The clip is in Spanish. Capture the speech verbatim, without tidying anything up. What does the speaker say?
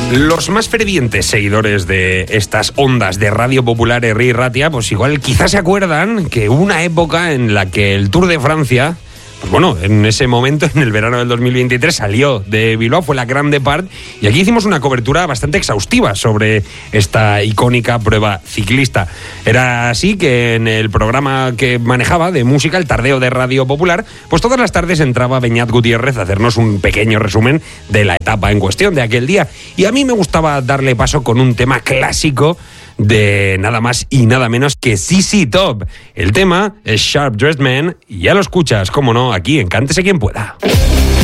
Los más fervientes seguidores de estas ondas de Radio Popular Herri Ratia, pues igual quizás se acuerdan que hubo una época en la que el Tour de Francia, pues bueno, en ese momento, en el verano del dos mil veintitrés, salió de Bilbao, fue la Grand Depart, y aquí hicimos una cobertura bastante exhaustiva sobre esta icónica prueba ciclista. Era así que en el programa que manejaba de música, el Tardeo de Radio Popular, pues todas las tardes entraba Beñat Gutiérrez a hacernos un pequeño resumen de la etapa en cuestión de aquel día. Y a mí me gustaba darle paso con un tema clásico de nada más y nada menos que Z Z Top. El tema es Sharp Dressed Man y ya lo escuchas, cómo no, aquí en Cántese Quien Pueda.